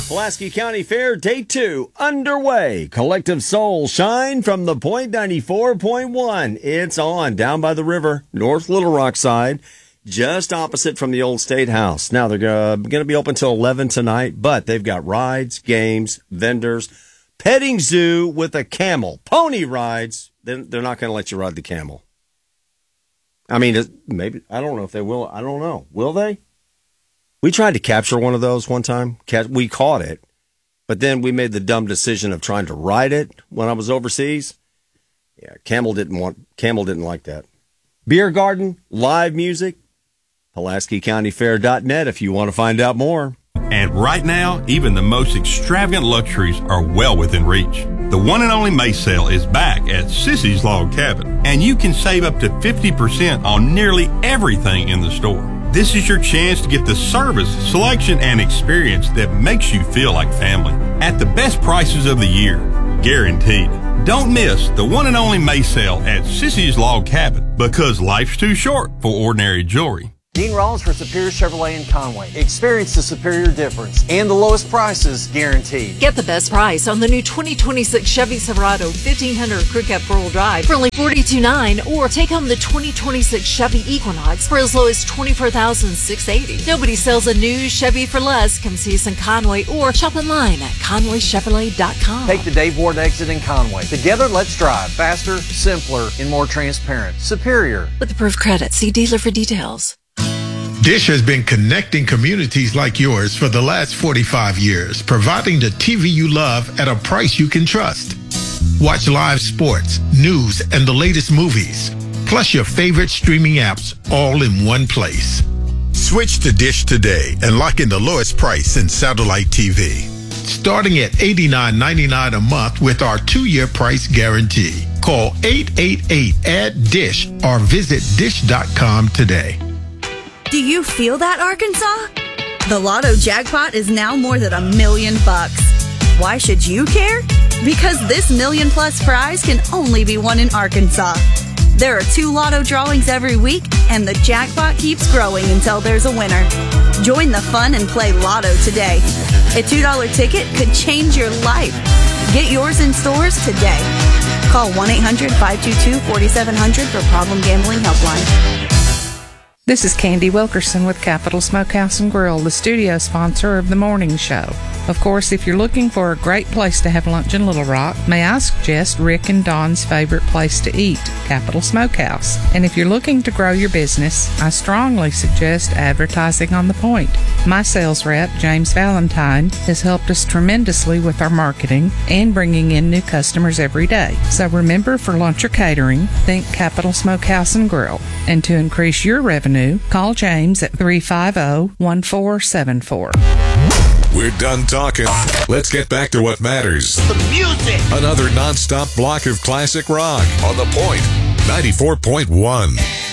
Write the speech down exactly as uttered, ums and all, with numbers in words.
Pulaski County Fair Day two underway. Collective Soul Shine from the Point ninety-four point one. It's on down by the river, North Little Rock side, just opposite from the old State House. Now, they're uh, going to be open till eleven tonight, but they've got rides, games, vendors, petting zoo with a camel, pony rides. They're, they're not going to let you ride the camel. I mean, maybe, I don't know if they will. I don't know. Will they? We tried to capture one of those one time. We caught it, but then we made the dumb decision of trying to ride it when I was overseas. Yeah, Camel didn't want, Camel didn't like that. Beer garden, live music, Pulaski County Fair dot net if you want to find out more. And right now, even the most extravagant luxuries are well within reach. The one and only May sale is back at Sissy's Log Cabin, and you can save up to fifty percent on nearly everything in the store. This is your chance to get the service, selection, and experience that makes you feel like family at the best prices of the year, guaranteed. Don't miss the one and only May sale at Sissy's Log Cabin, because life's too short for ordinary jewelry. Dean Rollins for Superior Chevrolet in Conway. Experience the superior difference and the lowest prices guaranteed. Get the best price on the new twenty twenty-six Chevy Silverado fifteen hundred Crew Cab four-wheel drive for only forty-two thousand nine hundred dollars, or take home the twenty twenty-six Chevy Equinox for as low as twenty-four thousand six hundred eighty dollars. Nobody sells a new Chevy for less. Come see us in Conway or shop online at conway chevrolet dot com. Take the Dave Ward exit in Conway. Together, let's drive faster, simpler, and more transparent. Superior. With approved credit, see dealer for details. Dish has been connecting communities like yours for the last forty-five years, providing the T V you love at a price you can trust. Watch live sports, news, and the latest movies, plus your favorite streaming apps all in one place. Switch to Dish today and lock in the lowest price in satellite T V. Starting at eighty-nine ninety-nine a month with our two-year price guarantee. Call eight eight eight, A D D I S H or visit dish dot com today. Do you feel that, Arkansas? The Lotto jackpot is now more than a million bucks. Why should you care? Because this million plus prize can only be won in Arkansas. There are two Lotto drawings every week, and the jackpot keeps growing until there's a winner. Join the fun and play Lotto today. A two dollar ticket could change your life. Get yours in stores today. Call one eight hundred, five two two, four seven zero zero for Problem Gambling Helpline. This is Candy Wilkerson with Capital Smokehouse and Grill, the studio sponsor of the morning show. Of course, if you're looking for a great place to have lunch in Little Rock, may I suggest Rick and Don's favorite place to eat, Capital Smokehouse. And if you're looking to grow your business, I strongly suggest advertising on the Point. My sales rep, James Valentine, has helped us tremendously with our marketing and bringing in new customers every day. So remember, for lunch or catering, think Capital Smokehouse and Grill. And to increase your revenue, call James at three five zero, one four seven four. We're done talking. Let's get back to what matters. The music. Another nonstop block of classic rock on the Point ninety-four point one.